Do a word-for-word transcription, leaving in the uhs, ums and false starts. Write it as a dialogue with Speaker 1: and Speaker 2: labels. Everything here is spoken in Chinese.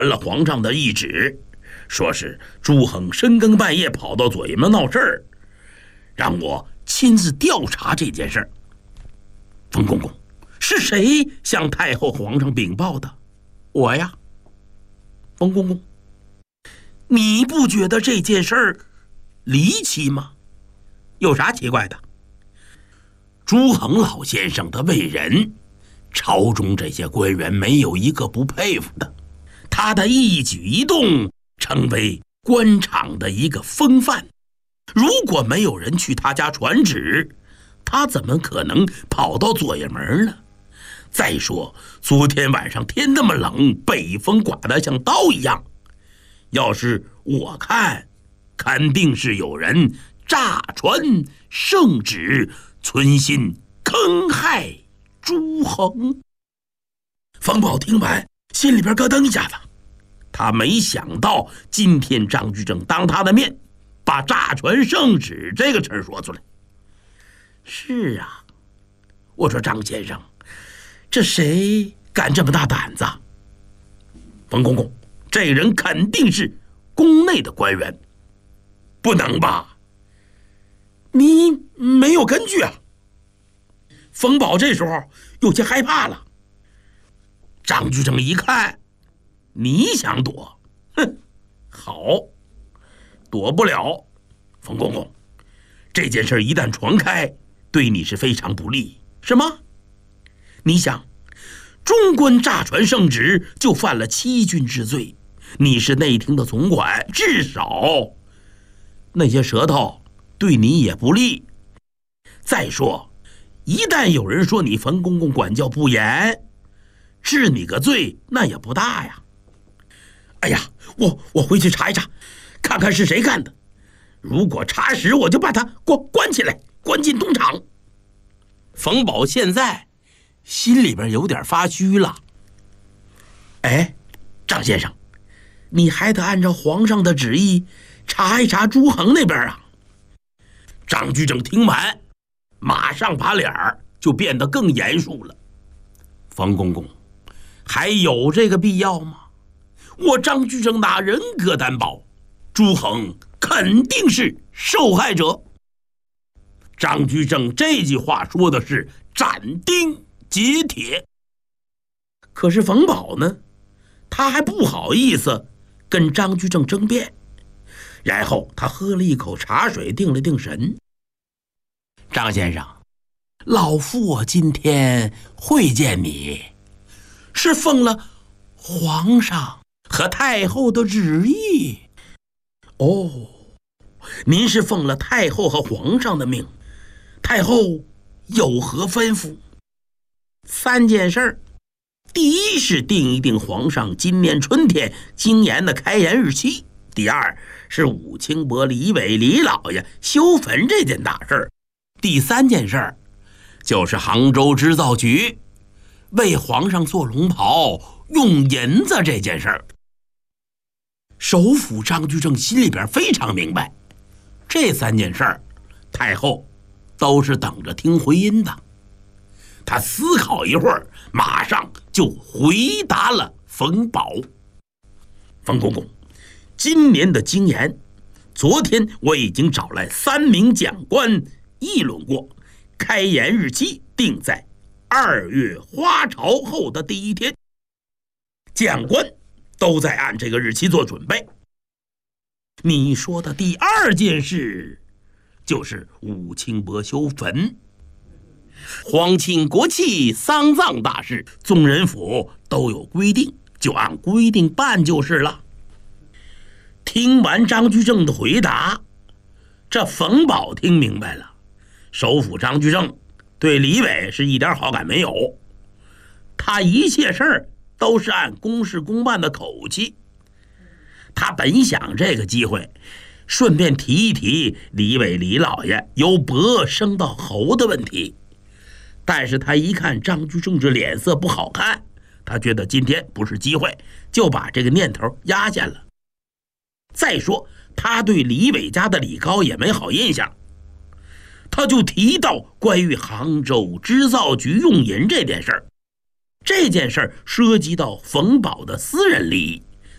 Speaker 1: 了皇上的懿旨，说是朱恒深更半夜跑到左营门闹事儿，让我亲自调查这件事儿。冯公公，是谁向太后皇上禀报的？我呀。冯公公，你不觉得这件事儿离奇吗？有啥奇怪的？朱恒老先生的为人，朝中这些官员没有一个不佩服的，他的一举一动成为官场的一个风范。如果没有人去他家传旨，他怎么可能跑到左营门呢？再说昨天晚上天那么冷，北风刮得像刀一样，要是我看，肯定是有人诈传圣旨，存心坑害朱恒。冯宝听完心里边咯噔一下子，他没想到今天张居正当他的面把诈传圣旨这个词儿说出来。是啊，我说张先生，这谁敢这么大胆子？冯公公，这人肯定是宫内的官员。不能吧？你没有根据啊。冯宝这时候有些害怕了。张居正一看，你想躲，哼，好，躲不了。冯公公，这件事一旦传开，对你是非常不利。什么？你想，中官诈传圣旨就犯了欺君之罪，你是内廷的总管，至少那些舌头对你也不利。再说，一旦有人说你冯公公管教不严，治你个罪那也不大呀。哎呀，我我回去查一查，看看是谁干的。如果查实，我就把他关关起来，关进东厂。冯宝现在心里边有点发虚了。哎，张先生，你还得按照皇上的旨意查一查朱恒那边啊。张居正听完，马上把脸儿就变得更严肃了。冯公公，还有这个必要吗？我张居正拿人格担保，朱恒肯定是受害者。张居正这句话说的是斩钉截铁。可是冯宝呢，他还不好意思跟张居正争辩。然后他喝了一口茶水，定了定神。张先生，老夫我今天会见你，是奉了皇上和太后的旨意。哦，您是奉了太后和皇上的命，太后有何吩咐？三件事。第一是定一定皇上今年春天经年的开筵日期。第二是武清伯李伟李老爷修坟这件大事。第三件事就是杭州织造局为皇上做龙袍用银子这件事。首辅张居正心里边非常明白，这三件事太后都是等着听回音的。他思考一会儿，马上就回答了冯宝。冯公公，今年的经筵，昨天我已经找来三名讲官议论过，开筵日期定在二月花朝后的第一天。讲官都在按这个日期做准备。你说的第二件事，就是武清伯修坟。皇亲国戚丧葬大事，宗人府都有规定，就按规定办就是了。听完张居正的回答，这冯宝听明白了，首辅张居正对李伟是一点好感没有，他一切事儿都是按公事公办的口气。他本想这个机会顺便提一提李伟李老爷由伯升到侯的问题，但是他一看张居正这脸色不好看，他觉得今天不是机会，就把这个念头压下了。再说他对李伟家的李高也没好印象，他就提到关于杭州织造局用银这件事儿。这件事儿涉及到冯宝的私人利益，